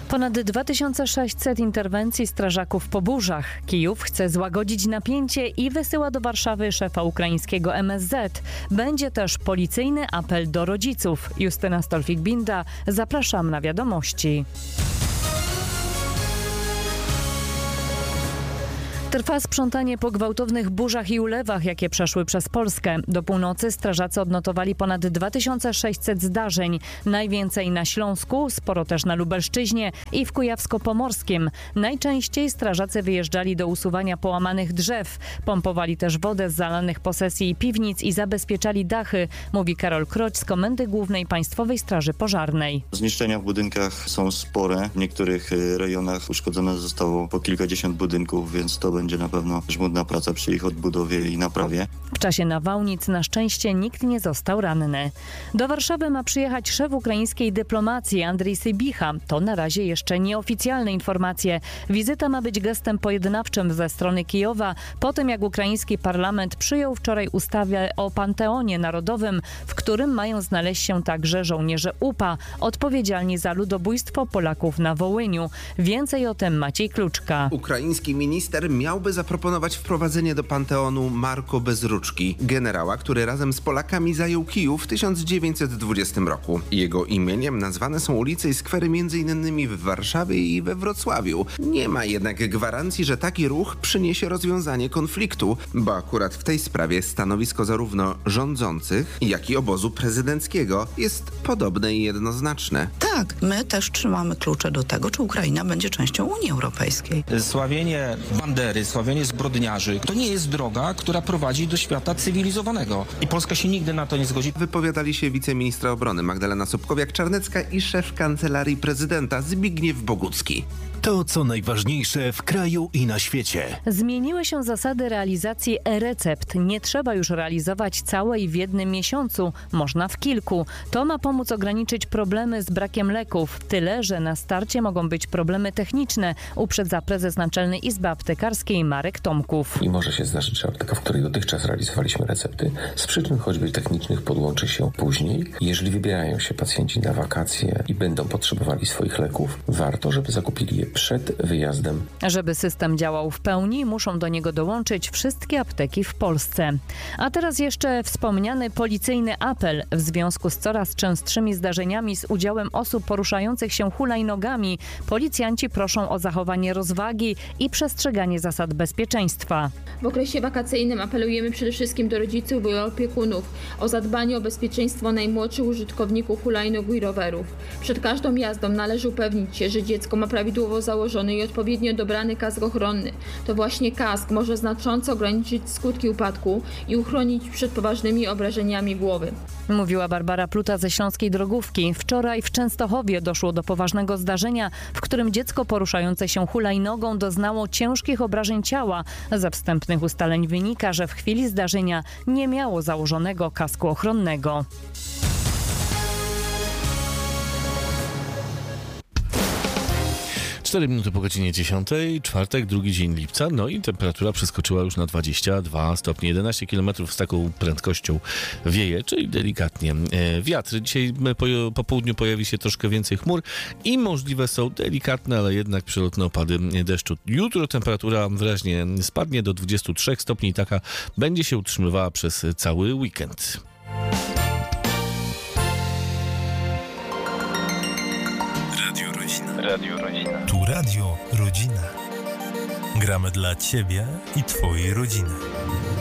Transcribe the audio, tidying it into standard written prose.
Ponad 2600 interwencji strażaków po burzach. Kijów chce złagodzić napięcie i wysyła do Warszawy szefa ukraińskiego MSZ. Będzie też policyjny apel do rodziców. Justyna Stolfik-Binda, zapraszam na wiadomości. Trwa sprzątanie po gwałtownych burzach i ulewach, jakie przeszły przez Polskę. Do północy strażacy odnotowali ponad 2600 zdarzeń. Najwięcej na Śląsku, sporo też na Lubelszczyźnie i w Kujawsko-Pomorskim. Najczęściej strażacy wyjeżdżali do usuwania połamanych drzew. Pompowali też wodę z zalanych posesji i piwnic i zabezpieczali dachy, mówi Karol Kroć z Komendy Głównej Państwowej Straży Pożarnej. Zniszczenia w budynkach są spore. W niektórych rejonach uszkodzone zostało po kilkadziesiąt budynków, więc to będzie na pewno żmudna praca przy ich odbudowie i naprawie. W czasie nawałnic na szczęście nikt nie został ranny. Do Warszawy ma przyjechać szef ukraińskiej dyplomacji Andrii Sybicha. To na razie jeszcze nieoficjalne informacje. Wizyta ma być gestem pojednawczym ze strony Kijowa, po tym jak ukraiński parlament przyjął wczoraj ustawę o Panteonie Narodowym, w którym mają znaleźć się także żołnierze UPA, odpowiedzialni za ludobójstwo Polaków na Wołyniu. Więcej o tym Maciej Kluczka. Ukraiński minister miałby zaproponować wprowadzenie do Panteonu Marko Bezruczki, generała, który razem z Polakami zajął Kijów w 1920 roku. Jego imieniem nazwane są ulice i skwery m.in. w Warszawie i we Wrocławiu. Nie ma jednak gwarancji, że taki ruch przyniesie rozwiązanie konfliktu, bo akurat w tej sprawie stanowisko zarówno rządzących, jak i obozu prezydenckiego jest podobne i jednoznaczne. Tak, my też trzymamy klucze do tego, czy Ukraina będzie częścią Unii Europejskiej. Sławienie bandery, sławienie zbrodniarzy, to nie jest droga, która prowadzi do świata cywilizowanego. I Polska się nigdy na to nie zgodzi. Wypowiadali się wiceministra obrony Magdalena Sobkowiak-Czarnecka i szef Kancelarii Prezydenta Zbigniew Bogucki. To, co najważniejsze w kraju i na świecie. Zmieniły się zasady realizacji e-recept. Nie trzeba już realizować całej w jednym miesiącu, można w kilku. To ma pomóc ograniczyć problemy z brakiem leków. Tyle, że na starcie mogą być problemy techniczne, uprzedza prezes Naczelnej Izby Aptekarskiej Marek Tomków. I może się zdarzyć, że apteka, w której dotychczas realizowaliśmy recepty, z przyczyn choćby technicznych podłączy się później. Jeżeli wybierają się pacjenci na wakacje i będą potrzebowali swoich leków, warto, żeby zakupili je przed wyjazdem. Żeby system działał w pełni, muszą do niego dołączyć wszystkie apteki w Polsce. A teraz jeszcze wspomniany policyjny apel. W związku z coraz częstszymi zdarzeniami z udziałem osób poruszających się hulajnogami, policjanci proszą o zachowanie rozwagi i przestrzeganie zasad bezpieczeństwa. W okresie wakacyjnym apelujemy przede wszystkim do rodziców i opiekunów o zadbanie o bezpieczeństwo najmłodszych użytkowników hulajnóg i rowerów. Przed każdą jazdą należy upewnić się, że dziecko ma prawidłowo założony i odpowiednio dobrany kask ochronny. To właśnie kask może znacząco ograniczyć skutki upadku i uchronić przed poważnymi obrażeniami głowy. Mówiła Barbara Pluta ze Śląskiej Drogówki. Wczoraj w Częstochowie doszło do poważnego zdarzenia, w którym dziecko poruszające się hulajnogą doznało ciężkich obrażeń ciała. Ze wstępnych ustaleń wynika, że w chwili zdarzenia nie miało założonego kasku ochronnego. Cztery minuty po godzinie 10, czwartek, drugi dzień lipca, no i temperatura przeskoczyła już na 22 stopnie, 11 km z taką prędkością wieje, czyli delikatnie wiatr. Dzisiaj po południu pojawi się troszkę więcej chmur i możliwe są delikatne, ale jednak przelotne opady deszczu. Jutro temperatura wyraźnie spadnie do 23 stopni i taka będzie się utrzymywała przez cały weekend. Radio Rodzina. Tu Radio Rodzina. Gramy dla Ciebie i Twojej rodziny.